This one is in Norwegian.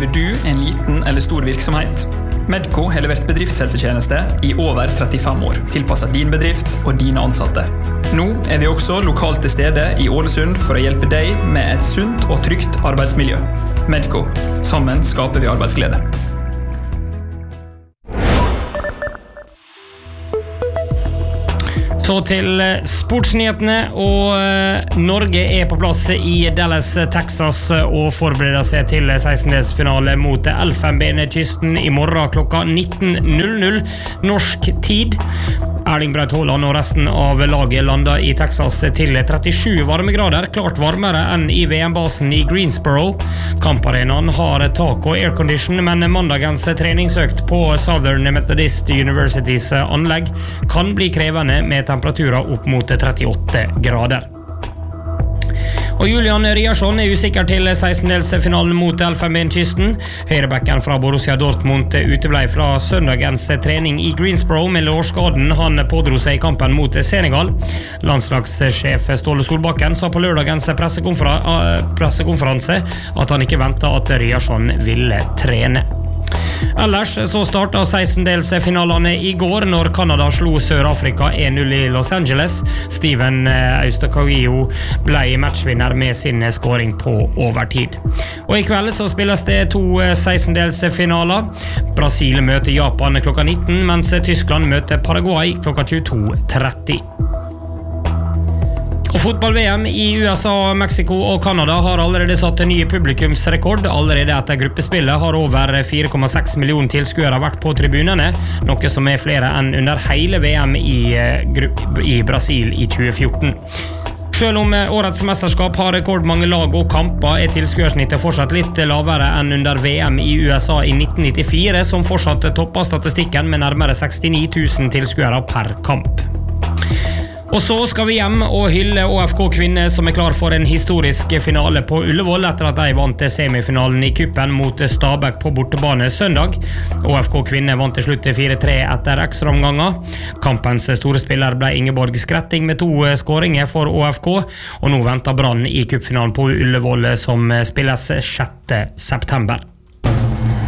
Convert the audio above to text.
Driver du en liten eller stor virksomhet? Medco har levert bedriftshelsetjeneste i over 35 år, tilpasset din bedrift og dine ansatte. Nå er vi også lokalt til stede i Ålesund for å hjelpe deg med et sunt og trygt arbeidsmiljø. Medco. Sammen skaper vi arbeidsglede. Så til sportsnyhetene, og Norge er på plass i Dallas, Texas og forbereder seg til 16-delsfinale mot Elfenbenskysten i morgen klokka 19:00 norsk tid. Erling Braut Haaland og resten av laget landet i Texas til 37 varmegrader, klart varmere enn i VM-basen i Greensboro. Kamparenaen har tak og aircondition, men mandagens treningsøkt på Southern Methodist Universitys anlegg kan bli krevende med temperaturer opp mot 38 grader. Og Julian Ryerson er usikker til 16-delsfinalen mot Elfenbenskysten. Høyrebacken fra Borussia Dortmund uteblei fra søndagens trening i Greensboro med lårskaden han pådro seg i kampen mot Senegal. Landslagssjef Ståle Solbakken sa på lørdagens pressekonferanse at han ikke ventet at Ryerson ville trene. Ellers så startet 16-delsfinalene i går når Kanada slo Sør-Afrika 1-0 i Los Angeles. Steven Eustachio ble matchvinner med sin scoring på overtid. Og i kveld så spilles det 2 16-delsfinaler. Brasil møter Japan klokka 19, mens Tyskland møter Paraguay klokka 22:30. Og fotball-VM i USA, Mexico og Kanada har allerede satt en ny publikumsrekord. Allerede etter gruppespillet har over 4,6 millioner tilskuere vært på tribunene, noe som er flere enn under hele VM i Brasil i 2014. Selv om årets mesterskap har rekordmange lag og kamper, er tilskuersnittet fortsatt litt lavere enn under VM i USA i 1994, som fortsatt toppet statistikken med nærmere 69 000 tilskuere per kamp. Og så skal vi hjem og hylle ÅFK Kvinner som er klar for en historisk finale på Ullevål etter at de vant semifinalen i kuppen mot Stabæk på bortebane søndag. ÅFK Kvinner vant til slutt 4-3 etter ekstraomganger. Kampens store spiller ble Ingeborg Skretting med 2 skåringer for ÅFK, og nå venter Brann i kuppfinalen på Ullevål som spilles 6. september.